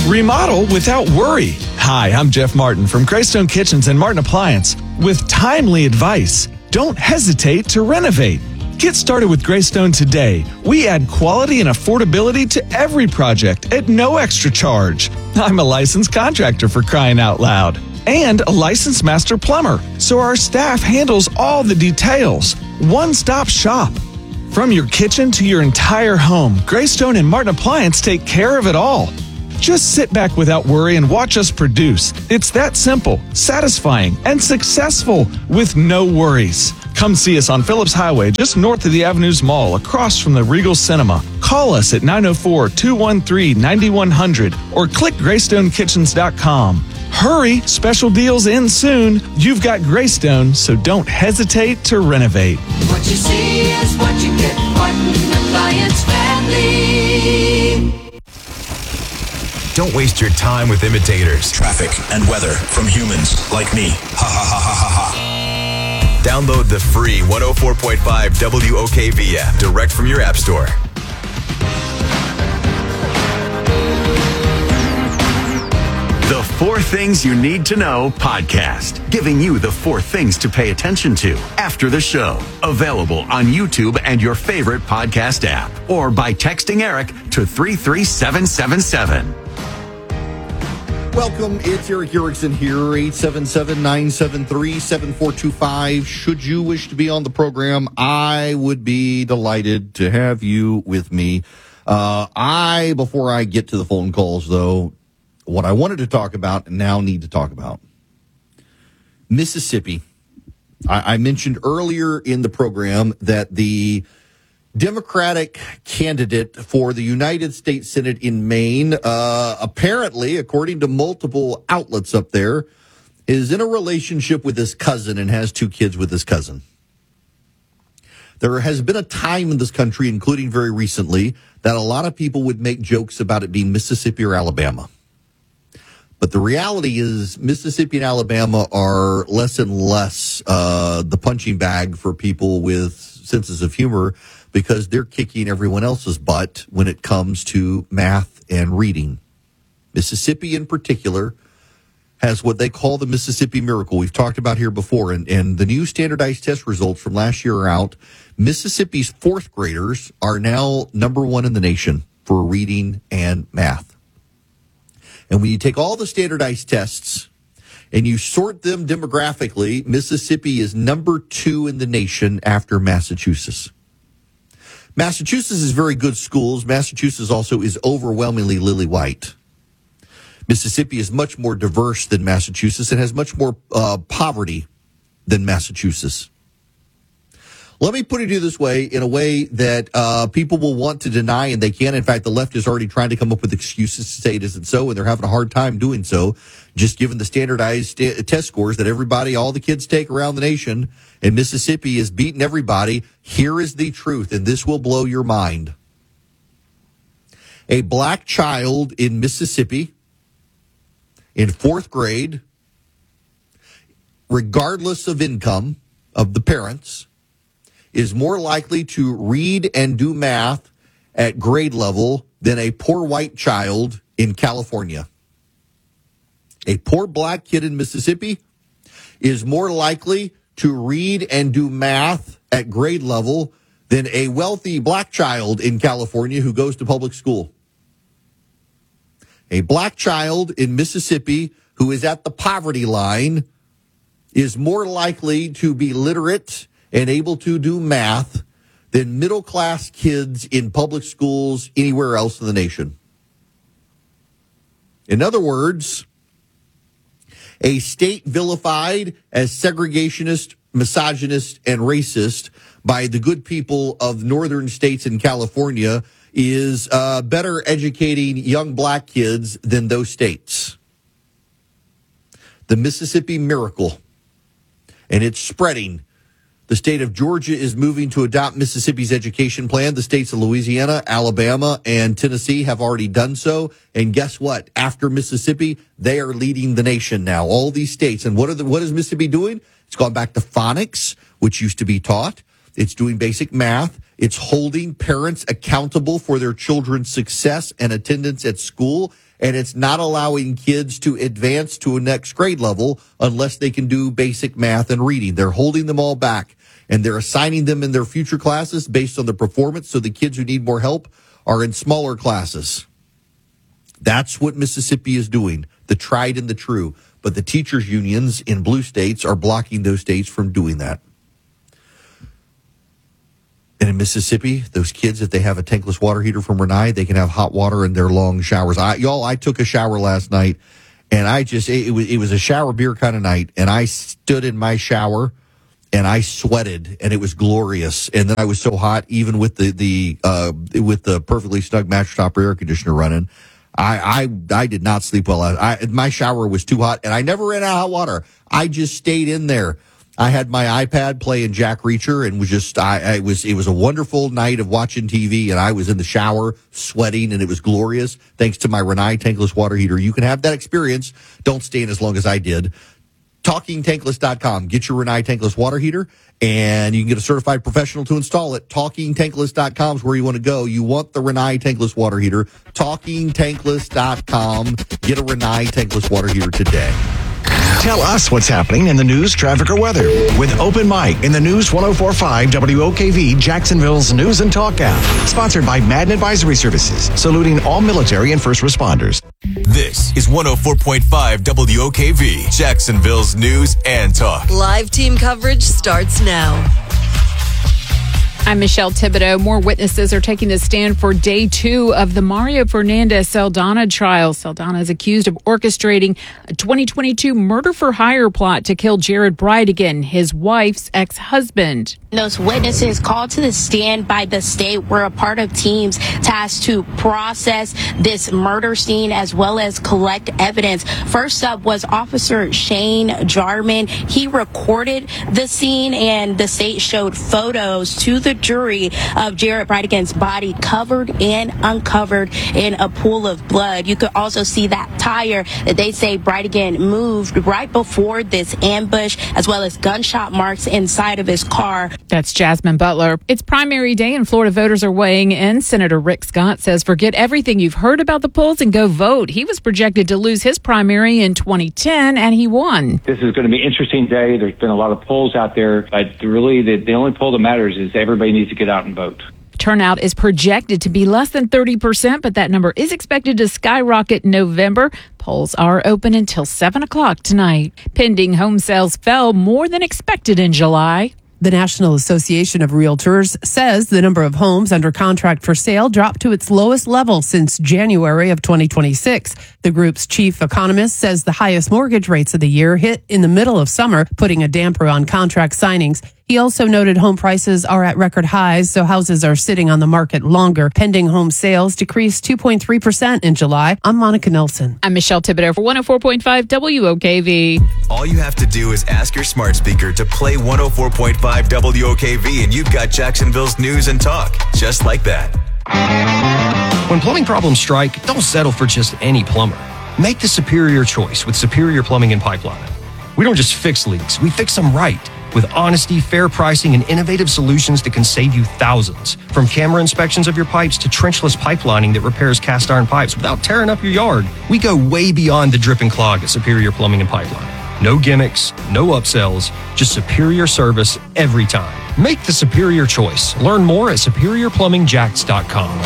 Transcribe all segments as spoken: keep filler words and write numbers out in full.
Remodel without worry. Hi, I'm Jeff Martin from Greystone Kitchens and Martin Appliance. With timely advice, don't hesitate to renovate. Get started with Greystone today. We add quality and affordability to every project at no extra charge. I'm a licensed contractor, for crying out loud, and a licensed master plumber, so our staff handles all the details. One-stop shop. From your kitchen to your entire home, Greystone and Martin Appliance take care of it all. Just sit back without worry and watch us produce. It's that simple, satisfying, and successful with no worries. Come see us on Phillips Highway, just north of the Avenues Mall, across from the Regal Cinema. Call us at nine oh four, two one three, nine one hundred or click greystone kitchens dot com. Hurry, special deals end soon. You've got Greystone, so don't hesitate to renovate. What you see is what you get. Martin Appliance Family. Don't waste your time with imitators. Traffic and weather from humans like me. Ha ha ha ha ha ha. Download the free one oh four point five W O K V app direct from your app store. The Four Things You Need to Know podcast, giving you the four things to pay attention to after the show. Available on YouTube and your favorite podcast app, or by texting Eric to three three seven seven seven. Welcome, it's Eric Erickson here, eight seven seven, nine seven three, seven four two five. Should you wish to be on the program, I would be delighted to have you with me. Uh, I, before I get to the phone calls, though, what I wanted to talk about and now need to talk about, Mississippi. I, I mentioned earlier in the program that the Democratic candidate for the United States Senate in Maine, uh, apparently, according to multiple outlets up there, is in a relationship with his cousin and has two kids with his cousin. There has been a time in this country, including very recently, that a lot of people would make jokes about it being Mississippi or Alabama. But the reality is Mississippi and Alabama are less and less uh, the punching bag for people with senses of humor, because they're kicking everyone else's butt when it comes to math and reading. Mississippi in particular has what they call the Mississippi Miracle. We've talked about here before, and, and the new standardized test results from last year are out. Mississippi's fourth graders are now number one in the nation for reading and math. And when you take all the standardized tests and you sort them demographically, Mississippi is number two in the nation after Massachusetts. Massachusetts is very good schools. Massachusetts also is overwhelmingly lily white. Mississippi is much more diverse than Massachusetts and has much more uh, poverty than Massachusetts. Let me put it to you this way, in a way that uh, people will want to deny, and they can. In fact, the left is already trying to come up with excuses to say it isn't so, and they're having a hard time doing so, just given the standardized st- test scores that everybody, all the kids take around the nation, and Mississippi is beating everybody. Here is the truth, and this will blow your mind. A black child in Mississippi in fourth grade, regardless of income of the parents, is more likely to read and do math at grade level than a poor white child in California. A poor black kid in Mississippi is more likely to read and do math at grade level than a wealthy black child in California who goes to public school. A black child in Mississippi who is at the poverty line is more likely to be literate and able to do math than middle-class kids in public schools anywhere else in the nation. In other words, a state vilified as segregationist, misogynist, and racist by the good people of northern states in California is uh, better educating young black kids than those states. The Mississippi Miracle, and it's spreading. The state of Georgia is moving to adopt Mississippi's education plan. The states of Louisiana, Alabama, and Tennessee have already done so. And guess what? After Mississippi, they are leading the nation now, all these states. And what are the, what is Mississippi doing? It's gone back to phonics, which used to be taught. It's doing basic math. It's holding parents accountable for their children's success and attendance at school. And it's not allowing kids to advance to a next grade level unless they can do basic math and reading. They're holding them all back, and they're assigning them in their future classes based on the performance. So the kids who need more help are in smaller classes. That's what Mississippi is doing, the tried and the true. But the teachers' unions in blue states are blocking those states from doing that. And in Mississippi, those kids, if they have a tankless water heater from Renai, they can have hot water in their long showers. I, y'all, I took a shower last night, and I just, it, it was, it was a shower beer kind of night, and I stood in my shower, and I sweated, and it was glorious. And then I was so hot, even with the, the, uh, with the perfectly snug mattress top air conditioner running. I, I, I did not sleep well. I, my shower was too hot, and I never ran out of hot water. I just stayed in there. I had my iPad playing Jack Reacher, and was just, I, I was, it was a wonderful night of watching T V, and I was in the shower sweating, and it was glorious. Thanks to my Renai tankless water heater. You can have that experience. Don't stay in as long as I did. talking tankless dot com. Get your Renai tankless water heater, and you can get a certified professional to install it. talking tankless dot com is where you want to go. You want the Renai tankless water heater. talking tankless dot com. Get a Renai tankless water heater today. Tell us what's happening in the news, traffic, or weather with Open Mic in the News one oh four point five W O K V, Jacksonville's News and Talk app. Sponsored by Madden Advisory Services, saluting all military and first responders. This is one oh four point five W O K V, Jacksonville's News and Talk. Live team coverage starts now. I'm Michelle Thibodeau. More witnesses are taking the stand for day two of the Mario Fernandez Saldana trial. Saldana is accused of orchestrating a twenty twenty-two murder-for-hire plot to kill Jared Bridegan, his wife's ex-husband. Those witnesses called to the stand by the state were a part of teams tasked to process this murder scene as well as collect evidence. First up was Officer Shane Jarman. He recorded the scene, and the state showed photos to the jury of Jared Bridegan's body covered and uncovered in a pool of blood. You could also see that tire that they say Bridegan moved right before this ambush, as well as gunshot marks inside of his car. That's Jasmine Butler. It's primary day and Florida voters are weighing in. Senator Rick Scott says forget everything you've heard about the polls and go vote. He was projected to lose his primary in twenty ten, and he won. This is going to be an interesting day. There's been a lot of polls out there, but really the, the only poll that matters is everybody needs to get out and vote. Turnout is projected to be less than thirty percent, but that number is expected to skyrocket in November. Polls are open until seven o'clock tonight. Pending home sales fell more than expected in July. The National Association of Realtors says the number of homes under contract for sale dropped to its lowest level since January of twenty twenty-six. The group's chief economist says the highest mortgage rates of the year hit in the middle of summer, putting a damper on contract signings. He also noted home prices are at record highs, so houses are sitting on the market longer. Pending home sales decreased two point three percent in July. I'm Monica Nelson. I'm Michelle Thibodeau for one oh four point five W O K V. All you have to do is ask your smart speaker to play one oh four point five W O K V, and you've got Jacksonville's News and Talk, just like that. When plumbing problems strike, don't settle for just any plumber. Make the superior choice with Superior Plumbing and Pipelining. We don't just fix leaks, we fix them right. With honesty, fair pricing, and innovative solutions that can save you thousands. From camera inspections of your pipes to trenchless pipelining that repairs cast iron pipes without tearing up your yard. We go way beyond the drip and clog at Superior Plumbing and Pipelining. No gimmicks, no upsells, just superior service every time. Make the superior choice. Learn more at superior plumbing jacks dot com.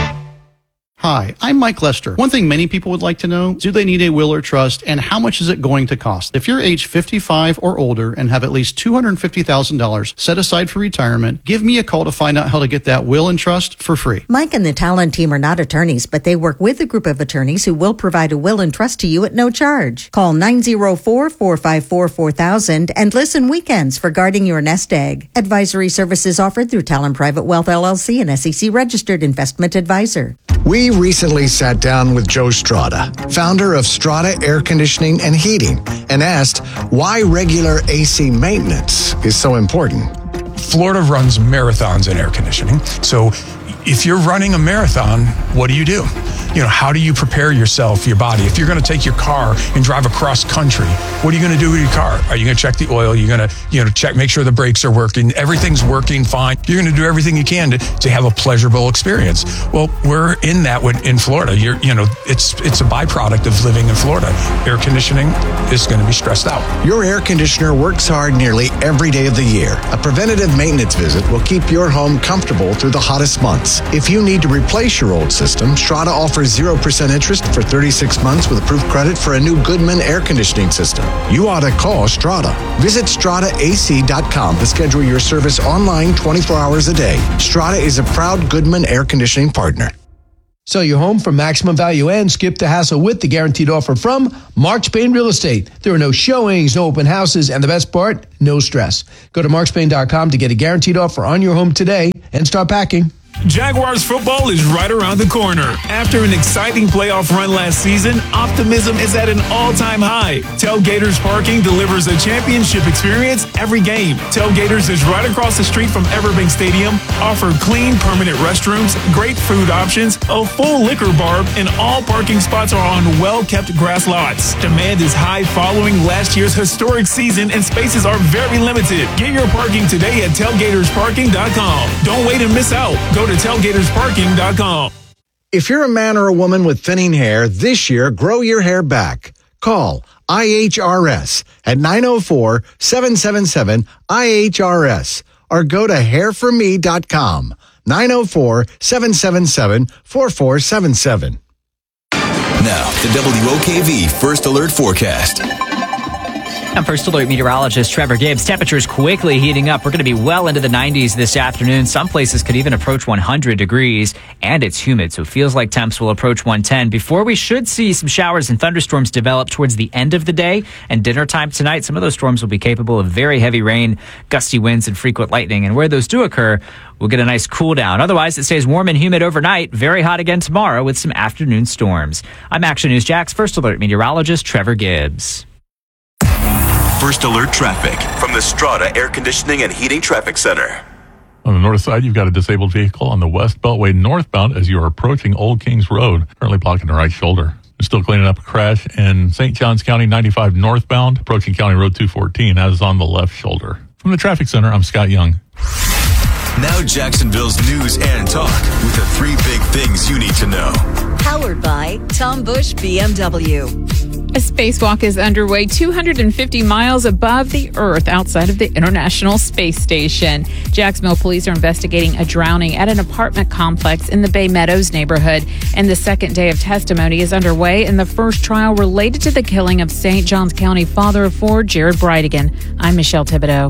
Hi, I'm Mike Lester. One thing many people would like to know, do they need a will or trust, and how much is it going to cost? If you're age fifty-five or older and have at least two hundred fifty thousand dollars set aside for retirement, give me a call to find out how to get that will and trust for free. Mike and the Talon team are not attorneys, but they work with a group of attorneys who will provide a will and trust to you at no charge. Call nine oh four, four five four, four thousand and listen weekends for guarding your nest egg. Advisory services offered through Talon Private Wealth L L C, an S E C registered investment advisor. We recently sat down with Joe Strada, founder of Strada Air Conditioning and Heating, and asked why regular A C maintenance is so important. Florida runs marathons in air conditioning. So if you're running a marathon, what do you do? you know, how do you prepare yourself, your body? If you're going to take your car and drive across country, what are you going to do with your car? Are you going to check the oil? You're going to, you know, check, make sure the brakes are working. Everything's working fine. You're going to do everything you can to, to have a pleasurable experience. Well, we're in that with, in Florida. You're, you know, it's it's a byproduct of living in Florida. Air conditioning is going to be stressed out. Your air conditioner works hard nearly every day of the year. A preventative maintenance visit will keep your home comfortable through the hottest months. If you need to replace your old system, Strata offers zero percent interest for thirty-six months with approved credit for a new Goodman air conditioning system. You ought to call Strata. Visit strata a c dot com to schedule your service online twenty-four hours a day. Strata is a proud Goodman air conditioning partner. Sell your home for maximum value and skip the hassle with the guaranteed offer from Mark Spain Real Estate. There are no showings, no open houses, and the best part, no stress. Go to mark spain dot com to get a guaranteed offer on your home today and start packing. Jaguars football is right around the corner. After an exciting playoff run last season, optimism is at an all-time high. Tailgaters Parking delivers a championship experience every game. Tailgaters is right across the street from Everbank Stadium, offer clean, permanent restrooms, great food options, a full liquor bar, and all parking spots are on well-kept grass lots. Demand is high following last year's historic season, and spaces are very limited. Get your parking today at tailgaters parking dot com. Don't wait and miss out. Go to tailgaters parking dot com. If you're a man or a woman with thinning hair, this year, grow your hair back. Call I H R S at nine oh four, seven seven seven, I H R S or go to hair for me dot com. nine oh four, seven seven seven, four four seven seven. Now, the W O K V First Alert Forecast. I'm First Alert meteorologist Trevor Gibbs. Temperatures quickly heating up. We're going to be well into the nineties this afternoon. Some places could even approach one hundred degrees, and it's humid, so it feels like temps will approach one ten before we should see some showers and thunderstorms develop towards the end of the day and dinner time tonight. Some of those storms will be capable of very heavy rain, gusty winds, and frequent lightning, and where those do occur, we'll get a nice cool down. Otherwise, it stays warm and humid overnight. Very hot again tomorrow with some afternoon storms. I'm Action News Jack's First Alert meteorologist Trevor Gibbs. First Alert traffic from the Strata Air Conditioning and Heating Traffic Center. On the north side, you've got a disabled vehicle on the West Beltway northbound as you are approaching Old Kings Road, currently blocking the right shoulder. They're still cleaning up a crash in Saint Johns County ninety-five northbound, approaching County Road two fourteen, as on the left shoulder. From the Traffic Center, I'm Scott Young. Now Jacksonville's news and talk with the three big things you need to know. Powered by Tom Bush B M W. A spacewalk is underway two hundred fifty miles above the Earth outside of the International Space Station. Jacksonville police are investigating a drowning at an apartment complex in the Bay Meadows neighborhood. And the second day of testimony is underway in the first trial related to the killing of Saint Johns County father of four, Jared Brightigan. I'm Michelle Thibodeau.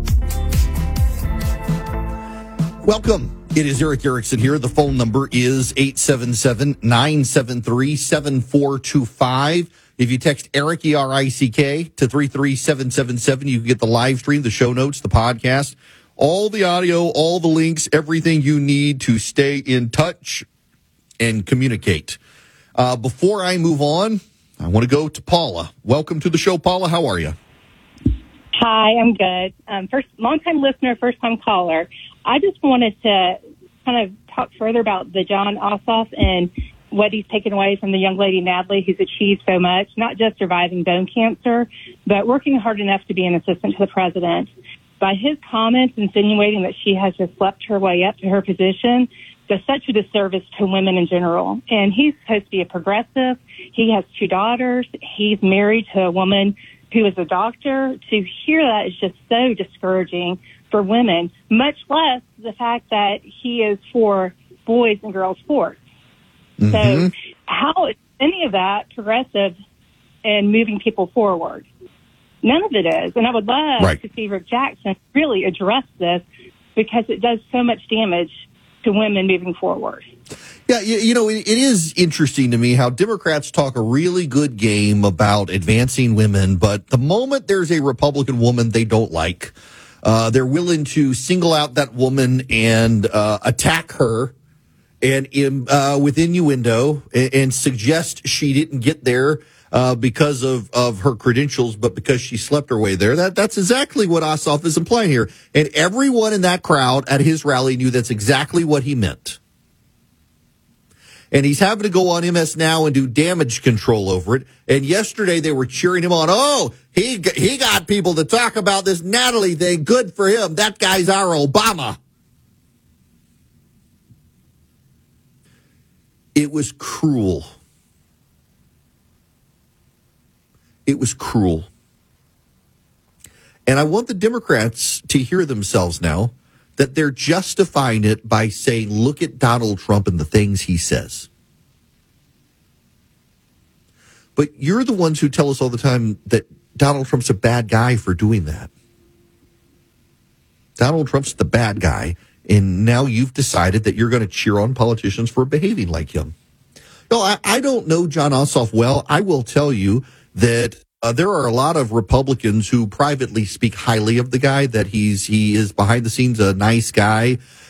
Welcome. It is Eric Erickson here. The phone number is eight seven seven, nine seven three, seven four two five. If you text Eric, E R I C K, to three three seven seven seven, you can get the live stream, the show notes, the podcast, all the audio, all the links, everything you need to stay in touch and communicate. Uh, before I move on, I want to go to Paula. Welcome to the show, Paula. How are you? Hi, I'm good. Um, first, long-time listener, first-time caller. I just wanted to kind of talk further about the Jon Ossoff and what he's taken away from the young lady, Natalie, who's achieved so much, not just surviving bone cancer, but working hard enough to be an assistant to the president. By his comments insinuating that she has just slept her way up to her position, does such a disservice to women in general. And he's supposed to be a progressive. He has two daughters. He's married to a woman who is a doctor. To hear that is just so discouraging for women, much less the fact that he is for boys and girls sports. Mm-hmm. So how is any of that progressive and moving people forward? None of it is. And I would love right. to see Rick Jackson really address this, because it does so much damage to women moving forward. Yeah, you, you know, it, it is interesting to me how Democrats talk a really good game about advancing women, but the moment there's a Republican woman they don't like, uh, they're willing to single out that woman and uh, attack her and in, uh, with innuendo and, and suggest she didn't get there uh, because of, of her credentials, but because she slept her way there. That That's exactly what Ossoff is implying here. And everyone in that crowd at his rally knew that's exactly what he meant. And he's having to go on M S Now and do damage control over it. And yesterday they were cheering him on. Oh, he he got people to talk about this Natalie thing. Good for him. That guy's our Obama. It was cruel. It was cruel. And I want the Democrats to hear themselves now that they're justifying it by saying, look at Donald Trump and the things he says. But you're the ones who tell us all the time that Donald Trump's a bad guy for doing that. Donald Trump's the bad guy, and now you've decided that you're going to cheer on politicians for behaving like him. No, I, I don't know Jon Ossoff well. I will tell you that uh, there are a lot of Republicans who privately speak highly of the guy, that he's he is behind the scenes a nice guy.